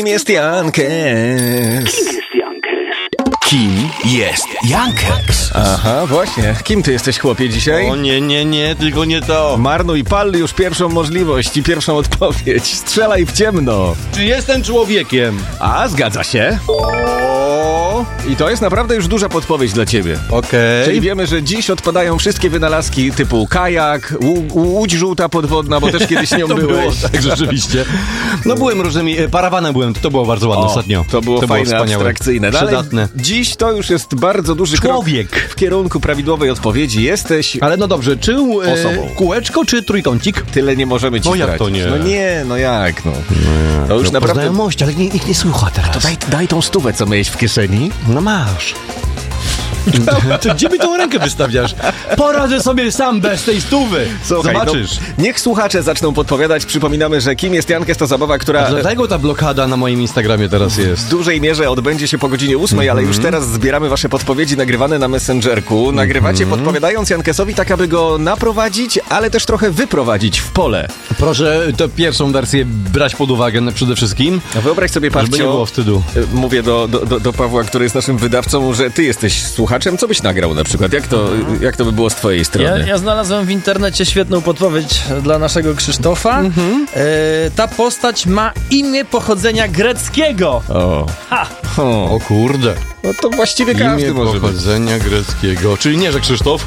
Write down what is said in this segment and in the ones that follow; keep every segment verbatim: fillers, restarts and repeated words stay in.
Kim jest Jankes? Kim jest Jankes? Kim jest Jankes? Aha, właśnie. Kim ty jesteś, chłopie, dzisiaj? O nie, nie, nie, tylko nie to. Marnuj, pal już pierwszą możliwość i pierwszą odpowiedź. Strzelaj w ciemno. Czy jestem człowiekiem? A, zgadza się. O, i to jest naprawdę już duża podpowiedź dla ciebie. Okej. Czyli wiemy, że dziś odpadają wszystkie wynalazki typu kajak, łu- łódź żółta podwodna, bo też kiedyś nią To byłeś. było, tak, rzeczywiście. No byłem różnymi, e, parawanem byłem, to było bardzo ładne O, ostatnio. To było to fajne, było wspaniałe. abstrakcyjne. No, ale Przydatne. dziś to już jest bardzo duży Człowiek. krok w kierunku prawidłowej odpowiedzi. Jesteś... Ale no dobrze, czy e, Osobą. kółeczko, czy trójkącik? Tyle nie możemy ci No jak zdradzić. to nie? No nie, no jak no. To już No, naprawdę... znajomości, ale nikt nie słucha teraz. To daj, daj tą stówę, co miałeś w kieszeni. No masz. To gdzie mi tą rękę wystawiasz? Poradzę sobie sam bez tej stówy. Słuchaj, Zobaczysz. No, niech słuchacze zaczną podpowiadać. Przypominamy, że Kim jest Jankes to zabawa, która A dlatego ta blokada na moim Instagramie teraz jest. w dużej mierze odbędzie się po godzinie ósmej, ale już teraz zbieramy wasze podpowiedzi nagrywane na Messengerku. Nagrywacie podpowiadając Jankesowi tak, aby go naprowadzić, ale też trochę wyprowadzić w pole. Proszę tę pierwszą wersję brać pod uwagę na- przede wszystkim, A wyobraź sobie, żeby nie Parcio, było wstydu. mówię do, do, do, do Pawła, który jest naszym wydawcą, że ty jesteś słuchaczem. Co byś nagrał na przykład? Jak to, jak to by było z twojej strony? Ja, ja znalazłem w internecie świetną podpowiedź dla naszego Krzysztofa. E, ta postać ma imię pochodzenia greckiego. O. Ha! o. O kurde. No to właściwie każdy Imię może być. pochodzenia greckiego. Czyli nie, że Krzysztof?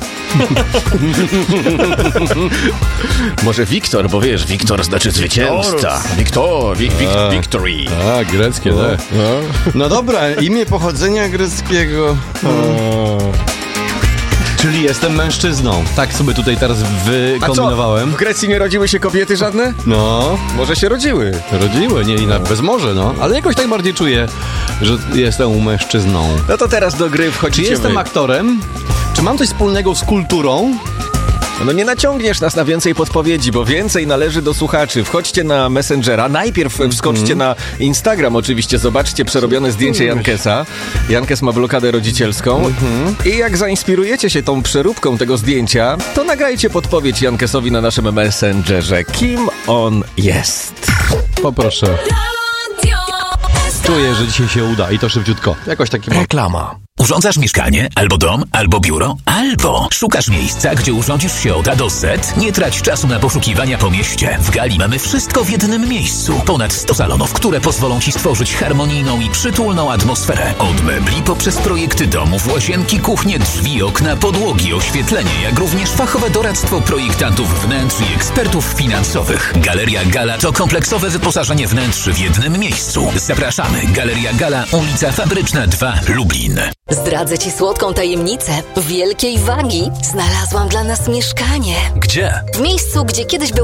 Może Wiktor, bo wiesz, Wiktor znaczy zwycięzca. Wiktor, wi, wi, A. victory. A, greckie, tak. No dobra, imię pochodzenia greckiego. Czyli jestem mężczyzną. Tak sobie tutaj teraz A co? wykombinowałem. W Grecji nie rodziły się kobiety żadne? No, Może się rodziły. rodziły, nie, i na bez może, no. Ale jakoś tak bardziej czuję, że jestem mężczyzną. No to teraz do gry Czy wchodzicie jestem wy. aktorem? Czy mam coś wspólnego z kulturą? No nie naciągniesz nas na więcej podpowiedzi, bo więcej należy do słuchaczy. Wchodźcie na Messengera, najpierw wskoczcie na Instagram oczywiście, zobaczcie przerobione zdjęcie Jankesa. Jankes ma blokadę rodzicielską. I jak zainspirujecie się tą przeróbką tego zdjęcia, to nagrajcie podpowiedź Jankesowi na naszym Messengerze. Kim on jest? Poproszę. Czuję, że dzisiaj się uda i to szybciutko. Jakoś taki mam. Reklama. Urządzasz mieszkanie, albo dom, albo biuro, albo szukasz miejsca, gdzie urządzisz się od A do Z? Nie trać czasu na poszukiwania po mieście. W Gali mamy wszystko w jednym miejscu. Ponad sto salonów, które pozwolą Ci stworzyć harmonijną i przytulną atmosferę. Od mebli poprzez projekty domów, łazienki, kuchnie, drzwi, okna, podłogi, oświetlenie, jak również fachowe doradztwo projektantów wnętrz i ekspertów finansowych. Galeria Gala to kompleksowe wyposażenie wnętrzy w jednym miejscu. Zapraszamy. Galeria Gala, ulica Fabryczna dwa, Lublin. Zdradzę Ci słodką tajemnicę. Wielkiej wagi znalazłam dla nas mieszkanie. Gdzie? W miejscu, gdzie kiedyś był